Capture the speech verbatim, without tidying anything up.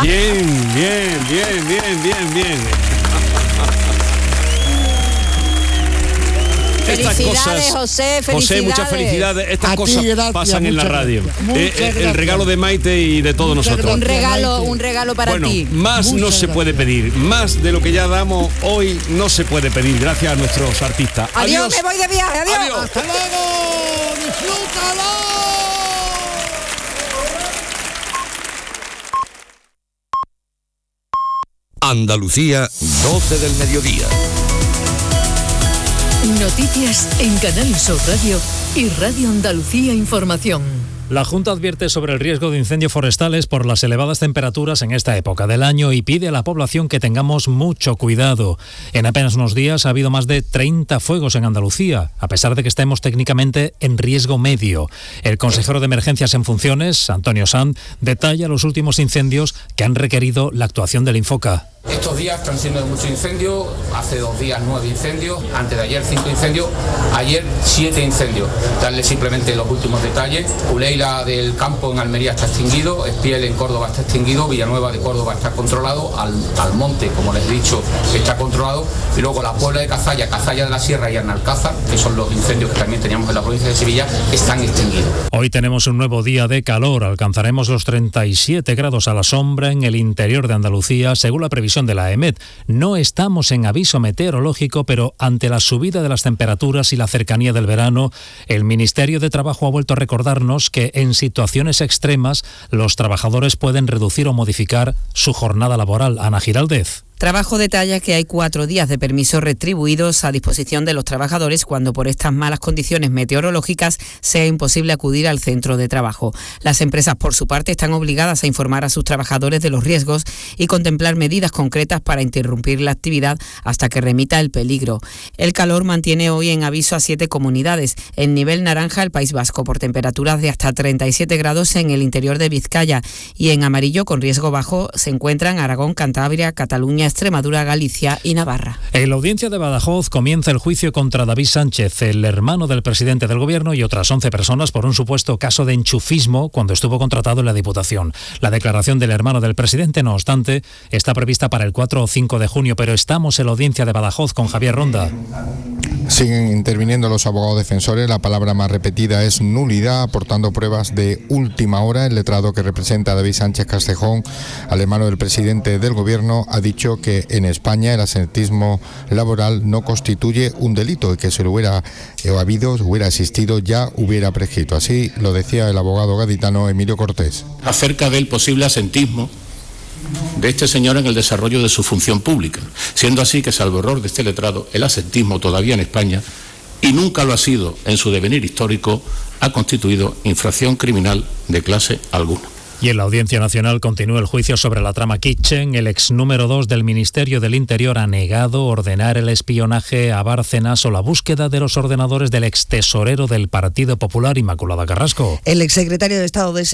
Bien, bien, bien, bien, bien, bien. Estas Felicidades, cosas, José, felicidades. José, muchas felicidades. Estas A ti, cosas gracias, pasan en la muchas radio. gracias. Eh, eh, el regalo de Maite y de todos Muchas nosotros. Un regalo, Maite. un regalo para bueno, ti. más Muchas no se gracias. puede pedir. Más de lo que ya damos hoy no se puede pedir. Gracias a nuestros artistas. Adiós, me voy de viaje, adiós. Adiós. ¡Hasta luego! ¡Disfrútalo! Andalucía, doce del mediodía. Noticias en Canal Sur Radio y Radio Andalucía Información. La Junta advierte sobre el riesgo de incendios forestales por las elevadas temperaturas en esta época del año y pide a la población que tengamos mucho cuidado. En apenas unos días ha habido más de treinta fuegos en Andalucía, a pesar de que estemos técnicamente en riesgo medio. El consejero de Emergencias en funciones, Antonio Sanz, detalla los últimos incendios que han requerido la actuación del Infoca. Estos días están siendo de muchos incendios, hace dos días nueve incendios, antes de ayer cinco incendios, ayer siete incendios. Darle simplemente los últimos detalles. Uleila del Campo en Almería está extinguido, Espiel en Córdoba está extinguido, Villanueva de Córdoba está controlado, Al, Almonte, como les he dicho, está controlado, y luego la Puebla de Cazalla, Cazalla de la Sierra y Analcázar, que son los incendios que también teníamos en la provincia de Sevilla, están extinguidos. Hoy tenemos un nuevo día de calor, alcanzaremos los treinta y siete grados a la sombra en el interior de Andalucía, según la previsión de la EMET. No estamos en aviso meteorológico, pero ante la subida de las temperaturas y la cercanía del verano, el Ministerio de Trabajo ha vuelto a recordarnos que en situaciones extremas los trabajadores pueden reducir o modificar su jornada laboral. Ana Giraldez. Trabajo detalla que hay cuatro días de permisos retribuidos a disposición de los trabajadores cuando por estas malas condiciones meteorológicas sea imposible acudir al centro de trabajo. Las empresas, por su parte, están obligadas a informar a sus trabajadores de los riesgos y contemplar medidas concretas para interrumpir la actividad hasta que remita el peligro. El calor mantiene hoy en aviso a siete comunidades. En nivel naranja, el País Vasco, por temperaturas de hasta treinta y siete grados en el interior de Vizcaya, y en amarillo, con riesgo bajo, se encuentran Aragón, Cantabria, Cataluña, Extremadura, Galicia y Navarra. En la audiencia de Badajoz comienza el juicio contra David Sánchez, el hermano del presidente del gobierno, y otras once personas por un supuesto caso de enchufismo cuando estuvo contratado en la Diputación. La declaración del hermano del presidente, no obstante, está prevista para el cuatro o cinco de junio, pero estamos en la audiencia de Badajoz con Javier Ronda. Siguen interviniendo los abogados defensores. La palabra más repetida es nulidad, aportando pruebas de última hora. El letrado que representa a David Sánchez Castejón, al hermano del presidente del gobierno, ha dicho que en España el absentismo laboral no constituye un delito y que si lo hubiera eh, habido, hubiera existido, ya hubiera prescrito. Así lo decía el abogado gaditano Emilio Cortés. Acerca del posible absentismo de este señor en el desarrollo de su función pública, siendo así que, salvo error de este letrado, el absentismo todavía en España, y nunca lo ha sido en su devenir histórico, ha constituido infracción criminal de clase alguna. Y en la Audiencia Nacional continúa el juicio sobre la trama Kitchen. El ex número dos del Ministerio del Interior ha negado ordenar el espionaje a Bárcenas o la búsqueda de los ordenadores del ex tesorero del Partido Popular, Inmaculada Carrasco. El exsecretario de Estado de